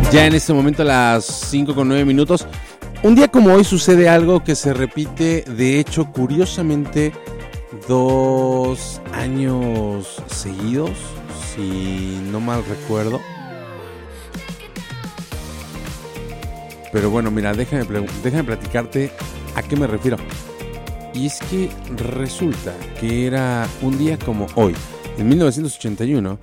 Ya en este momento a las 5:09. Un día como hoy sucede algo que se repite, de hecho, curiosamente, 2 años seguidos, si no mal recuerdo. Pero bueno, mira, déjame platicarte a qué me refiero. Y es que resulta que era un día como hoy, en 1981,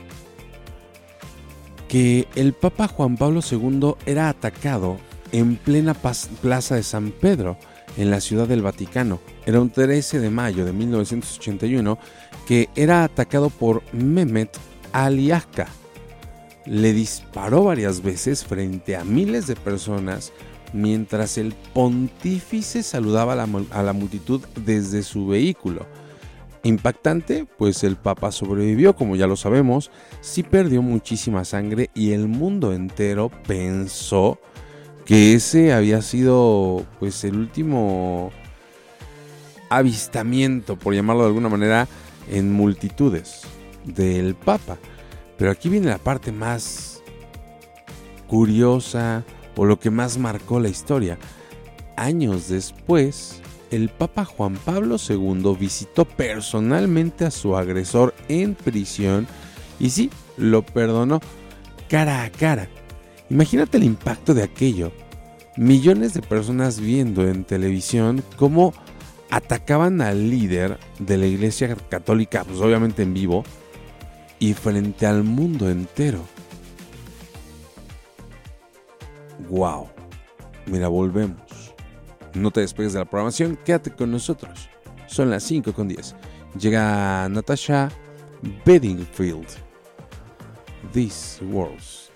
que el Papa Juan Pablo II era atacado en plena plaza de San Pedro, en la Ciudad del Vaticano. Era un 13 de mayo de 1981 que era atacado por Mehmet Ali Agca. Le disparó varias veces frente a miles de personas mientras el pontífice saludaba a la multitud desde su vehículo. Impactante, pues el Papa sobrevivió, como ya lo sabemos, sí perdió muchísima sangre y el mundo entero pensó que ese había sido pues el último avistamiento, por llamarlo de alguna manera, en multitudes del Papa. Pero aquí viene la parte más curiosa o lo que más marcó la historia. Años después, el Papa Juan Pablo II visitó personalmente a su agresor en prisión y sí, lo perdonó cara a cara. Imagínate el impacto de aquello. Millones de personas viendo en televisión cómo atacaban al líder de la Iglesia Católica, pues obviamente en vivo, y frente al mundo entero. ¡Wow! Mira, volvemos. No te despegues de la programación, quédate con nosotros. Son las 5:10. Llega Natasha Bedingfield. These Words.